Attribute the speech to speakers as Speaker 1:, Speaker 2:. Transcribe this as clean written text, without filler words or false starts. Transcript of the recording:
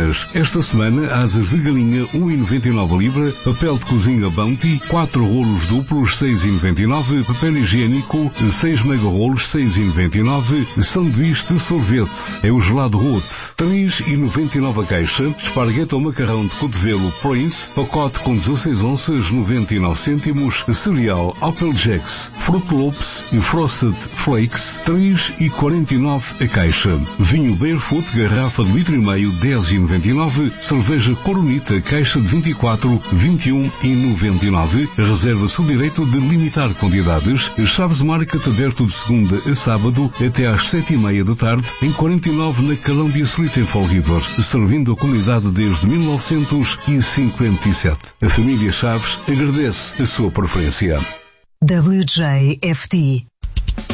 Speaker 1: ofertas. Esta semana, asas de galinha 1,99 libra, papel de cozinha Bounty, 4 rolos duplos 6,99, papel higiênico 6 mega rolos 6,99, sanduíche de sorvete. É o gelado Roots, 3,99 a caixa, esparguete ou macarrão de cotovelo Prince, pacote com 16 onças 99 cêntimos, cereal Applejacks, Fruit Loops e Frosted Flakes, 3,49 a caixa. Vinho Barefoot, garrafa de litro e meio, 10,99. Cerveja Coronita, caixa de 24, 21,99. Reserva-se o direito de limitar quantidades. Chaves Market aberto de segunda a sábado até às 7:30 da tarde, em 49 na Columbia Street em Fall River, servindo a comunidade desde 1957. A família Chaves agradece a sua preferência.
Speaker 2: WJFD